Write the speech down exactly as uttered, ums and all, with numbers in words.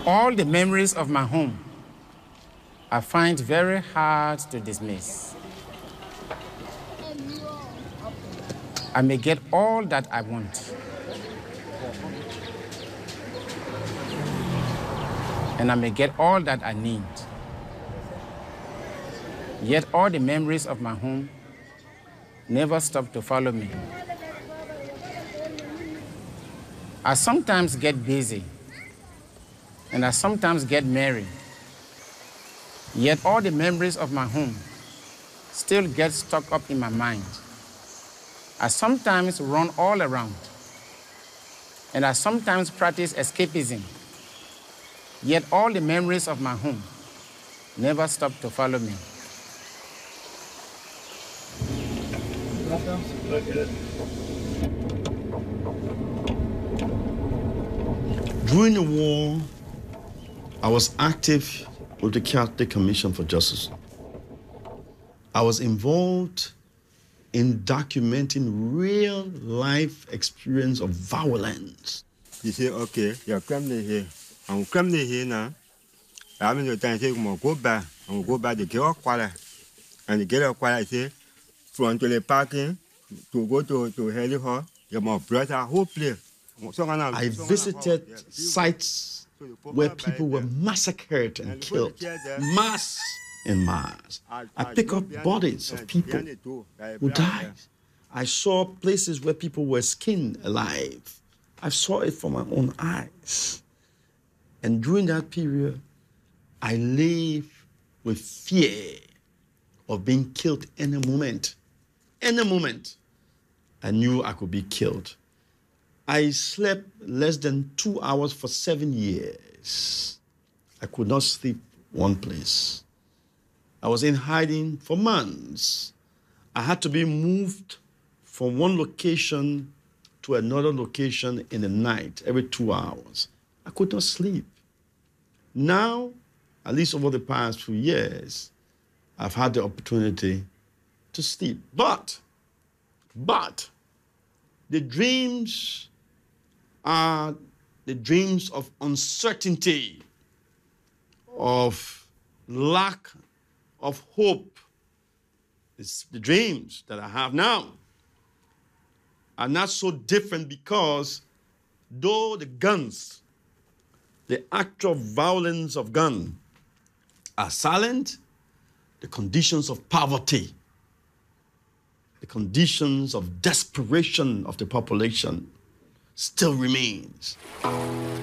All the memories of my home I find very hard to dismiss. I may get all that I want, and I may get all that I need. Yet all the memories of my home never stop to follow me. I sometimes get busy, and I sometimes get merry. Yet all the memories of my home still get stuck up in my mind. I sometimes run all around, and I sometimes practice escapism. Yet all the memories of my home never stop to follow me. During the war, I was active with the Catholic Commission for Justice. I was involved in documenting real-life experience of violence. You say, okay, you're coming here. I'm coming here now. I'm going to go back. I'm going to go back to get Kuala. And to get Kuala, I say, from to the parking to go to, to Heli Hall, you must brush a whole place. I visited sites where people were massacred and killed, mass in mass. I pick up bodies of people who died. I saw places where people were skinned alive. I saw it from my own eyes. And during that period, I lived with fear of being killed any moment. Any moment, I knew I could be killed. I slept less than two hours for seven years. I could not sleep one place. I was in hiding for months. I had to be moved from one location to another location in the night every two hours. I could not sleep. Now, at least over the past few years, I've had the opportunity to sleep. But, but, the dreams are the dreams of uncertainty, of lack of hope. It's the dreams that I have now are not so different because though the guns, the actual violence of gun are silent, the conditions of poverty, the conditions of desperation of the population still remains.